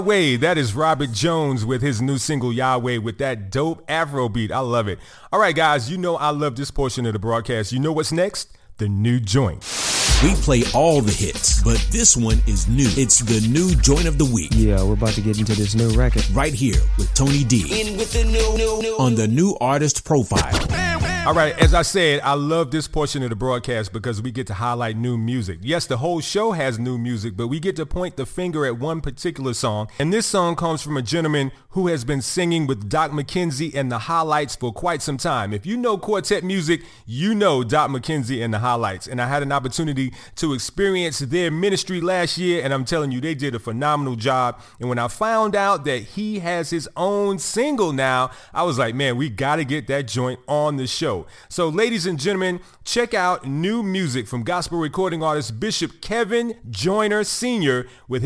Yahweh, that is Robert Jones with his new single Yahweh with that dope Afro beat. I love it. All right, guys, you know I love this portion of the broadcast. You know what's next? The new joint. We play all the hits, but this one is new. It's the new joint of the week. Yeah, we're about to get into this new record. Right here with Tony D. In with the new. On the new artist profile. All right, as I said, I love this portion of the broadcast because we get to highlight new music. Yes, the whole show has new music, but we get to point the finger at one particular song. And this song comes from a gentleman who has been singing with Doc McKenzie and the Highlights for quite some time. If you know quartet music, you know Doc McKenzie and the Highlights. And I had an opportunity to experience their ministry last year, and I'm telling you, they did a phenomenal job. And when I found out that he has his own single now, I was like, man, we got to get that joint on the show. So ladies and gentlemen, check out new music from gospel recording artist Bishop Kevin Joyner Sr. with